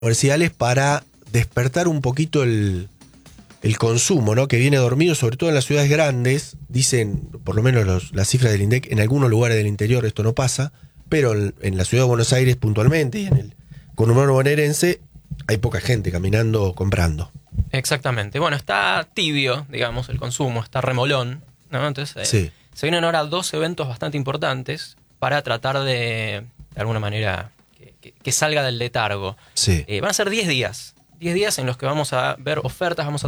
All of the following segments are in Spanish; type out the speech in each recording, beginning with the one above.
comerciales para despertar un poquito el consumo, ¿no? Que viene dormido, sobre todo en las ciudades grandes. Dicen, por lo menos las cifras del INDEC, en algunos lugares del interior esto no pasa, pero en la ciudad de Buenos Aires puntualmente y en el conurbano bonaerense hay poca gente caminando o comprando. Exactamente. Bueno, está tibio, digamos, el consumo, está remolón, ¿no? Entonces, Sí. se vienen ahora 2 eventos bastante importantes para tratar de alguna manera, que salga del letargo. Sí. Van a ser 10 días. 10 días en los que vamos a ver ofertas, vamos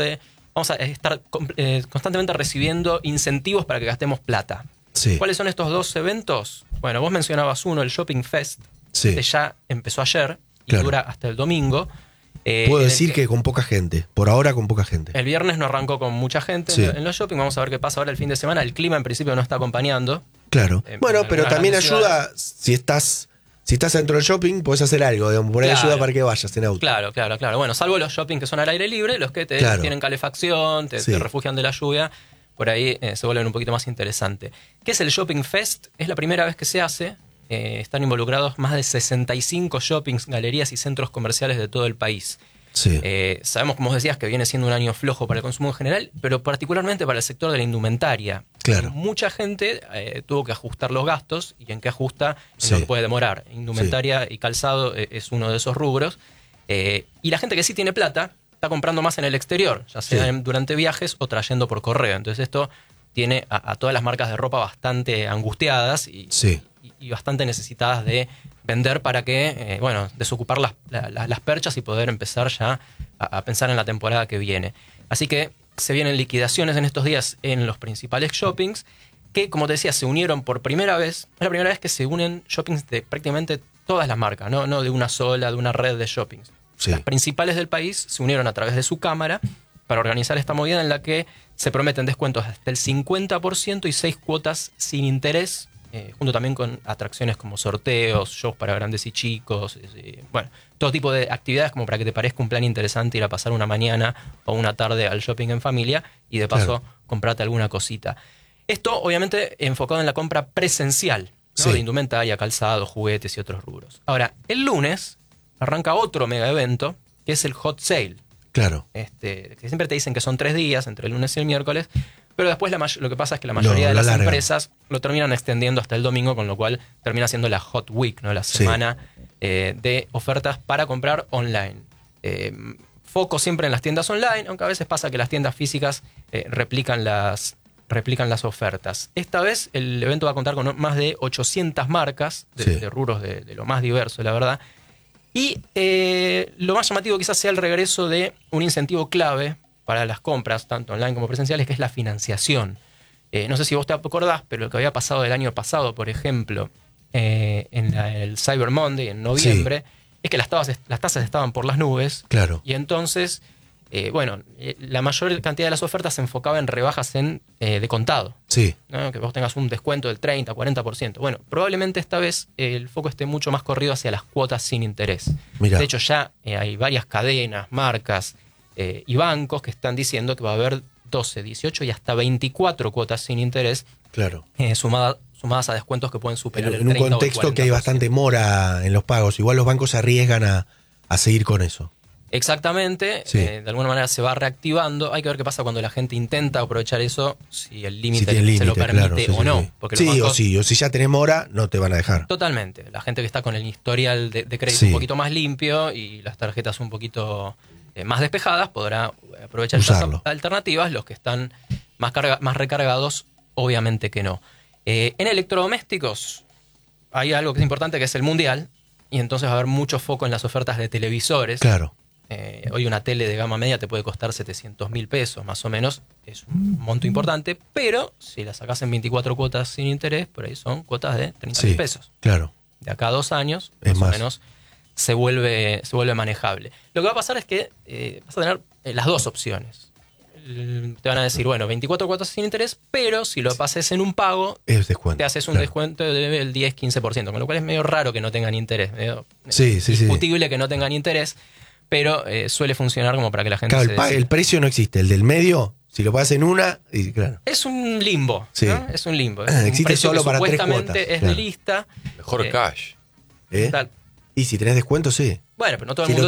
a estar constantemente recibiendo incentivos para que gastemos plata. Sí. ¿Cuáles son estos 2 eventos? Bueno, vos mencionabas uno, el Shopping Fest, Sí. que ya empezó ayer y Claro. dura hasta el domingo. Puedo en el decir que con poca gente, por ahora con poca gente. el viernes no arrancó con mucha gente Sí. en los shopping. Vamos a ver qué pasa ahora el fin de semana. El clima en principio no está acompañando. Claro. Bueno, en pero algunas también grandes ayuda, si estás dentro del shopping, podés hacer algo, digamos, por ahí Claro. ayuda para que vayas en auto. Claro. Bueno, salvo los shopping que son al aire libre, los que Claro. tienen calefacción, Sí. te refugian de la lluvia, por ahí se vuelven un poquito más interesante. ¿Qué es el Shopping Fest? Es la primera vez que se hace. Están involucrados más de 65 shoppings, galerías y centros comerciales de todo el país. Sí. Sabemos, como vos decías, que viene siendo un año flojo para el consumo en general, pero particularmente para el sector de la indumentaria. Claro. Mucha gente tuvo que ajustar los gastos, y en qué ajusta, en Sí. lo que puede demorar. Indumentaria y calzado es uno de esos rubros. Y la gente que sí tiene plata está comprando más en el exterior, ya sea Sí. durante viajes o trayendo por correo. Entonces esto tiene a todas las marcas de ropa bastante angustiadas Sí. y bastante necesitadas de vender para que, desocupar las perchas y poder empezar ya a pensar en la temporada que viene. Así que se vienen liquidaciones en estos días en los principales shoppings que, como te decía, se unieron por primera vez. Es la primera vez que se unen shoppings de prácticamente todas las marcas, no de una sola, de una red de shoppings. Sí. Las principales del país se unieron a través de su cámara para organizar esta movida en la que se prometen descuentos hasta el 50% y 6 cuotas sin interés, junto también con atracciones como sorteos, shows para grandes y chicos, todo tipo de actividades como para que te parezca un plan interesante ir a pasar una mañana o una tarde al shopping en familia y de paso comprarte alguna cosita. Esto obviamente enfocado en la compra presencial, ¿no? Sí. De indumentaria, calzado, juguetes y otros rubros. Ahora, el lunes arranca otro mega evento que es el Hot Sale. Claro. Que siempre te dicen que son 3 días, entre el lunes y el miércoles, pero después lo que pasa es que la mayoría de lo las alargan. empresas lo terminan extendiendo hasta el domingo, con lo cual termina siendo la Hot Week, ¿no? La semana de ofertas para comprar online. Foco siempre en las tiendas online, aunque a veces pasa que las tiendas físicas replican las ofertas. Esta vez el evento va a contar con más de 800 marcas de rubros de lo más diverso, la verdad. Y lo más llamativo quizás sea el regreso de un incentivo clave para las compras, tanto online como presenciales, que es la financiación. No sé si vos te acordás, pero lo que había pasado el año pasado, por ejemplo, en el Cyber Monday, en noviembre, es que las tasas estaban por las nubes. Claro. Y entonces, la mayor cantidad de las ofertas se enfocaba en rebajas de contado. Sí. ¿No? Que vos tengas un descuento del 30, 40%. Bueno, probablemente esta vez el foco esté mucho más corrido hacia las cuotas sin interés. Mirá. De hecho, ya hay varias cadenas, marcas y bancos que están diciendo que va a haber 12, 18 y hasta 24 cuotas sin interés, Claro. sumadas a descuentos que pueden superar el En un 30 o el contexto que hay 40%. bastante mora en los pagos. Igual los bancos se arriesgan a seguir con eso. Exactamente, Sí. de alguna manera se va reactivando. Hay que ver qué pasa cuando la gente intenta aprovechar eso, si el límite tiene se lo límite, permite claro, o no. Sí. Porque Sí, los bancos, o si ya tenés mora, no te van a dejar. totalmente. La gente que está con el historial de crédito Sí. un poquito más limpio y las tarjetas un poquito más despejadas podrá aprovechar Usarlo. estas alternativas. Los que están más recargados, obviamente que no. En electrodomésticos hay algo que es importante, que es el Mundial, y entonces va a haber mucho foco en las ofertas de televisores. Claro. Hoy una tele de gama media te puede costar 700.000 pesos, más o menos. Es un monto importante, pero si la sacas en 24 cuotas sin interés, por ahí son cuotas de 30.000 pesos. Claro. De acá a 2 años, Es más o más. menos, se vuelve manejable. Lo que va a pasar es que vas a tener las dos opciones. Te van a decir, 24 cuotas sin interés, pero si lo pases en un pago, Es descuento. te haces un claro. descuento del 10-15%, con lo cual es medio raro que no tengan interés. Sí. Discutible que no tengan interés, pero suele funcionar como para que la gente Claro, se decida. el precio no existe. El del medio, si lo pagas en una, y claro. Es un limbo, Sí. ¿no? Es un limbo. Existe un precio solo que para 3 supuestamente cuotas, es claro. de lista. Mejor cash. ¿Eh? Tal. Y si tenés descuento, sí. Bueno, pero no todo el Si mundo